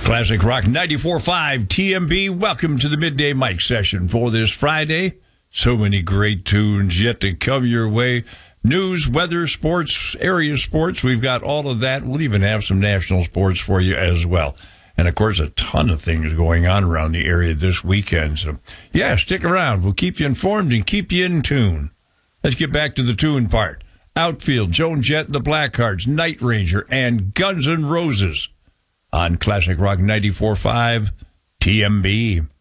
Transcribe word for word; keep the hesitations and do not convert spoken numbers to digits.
Classic Rock ninety-four point five T M B. Welcome to the Midday Mike session for this Friday. So many great tunes yet to come your way. News, weather, sports, area sports. We've got all of that. We'll even have some national sports for you as well. And, of course, a ton of things going on around the area this weekend. So, yeah, stick around. We'll keep you informed and keep you in tune. Let's get back to the tune part. Outfield, Joan Jett and the Blackhearts, Night Ranger, and Guns N' Roses on Classic Rock ninety-four point five T M B.